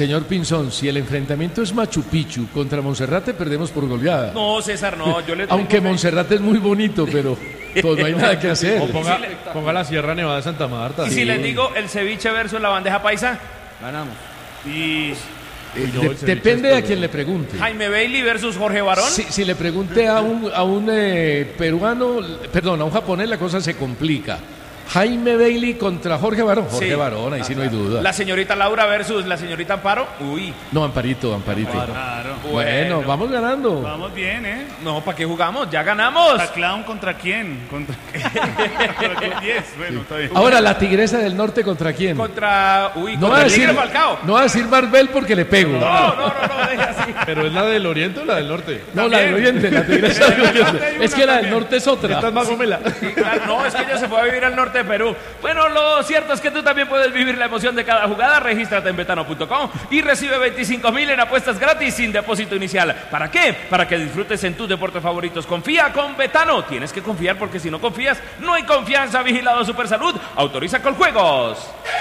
Señor Pinzón, si el enfrentamiento es Machu Picchu contra Monserrate, perdemos por goleada. No, César, no, yo le Aunque Monserrate es muy bonito, pero pues no hay nada que hacer. O ponga la Sierra Nevada de Santa Marta. Y si les digo el ceviche versus la bandeja paisa, Ganamos. y Depende de a quien le pregunte. Jaime Bailey versus Jorge Barón. Si le pregunte a un peruano, perdón, a un japonés, la cosa se complica. Jaime Bailey contra Jorge Barón. Jorge Barón, ahí sí no hay duda. La señorita Laura versus la señorita Amparo. Uy. No, Amparito. Claro. Bueno, vamos ganando. Vamos bien, ¿eh? No, ¿para qué jugamos? Ya ganamos. ¿A Clown contra quién? ¿Contra quién? Bueno, está bien. Ahora, la Tigresa del Norte contra quién. Contra No va a el decir Tigre Falcao. No va a decir Marvel porque le pego. No, deje así. ¿Pero es la del Oriente o la del Norte? No, la del Oriente, la Tigresa del Oriente. Es que la del Norte es otra. Esta es más gomela. Sí, claro, no, es que ella se fue a vivir al norte de Perú. Bueno, lo cierto es que tú también puedes vivir la emoción de cada jugada. Regístrate en betano.com y recibe 25,000 en apuestas gratis sin depósito inicial. ¿Para qué? Para que disfrutes en tus deportes favoritos. Confía con Betano. Tienes que confiar porque si no confías, no hay confianza. Vigilado Supersalud. Autoriza con juegos.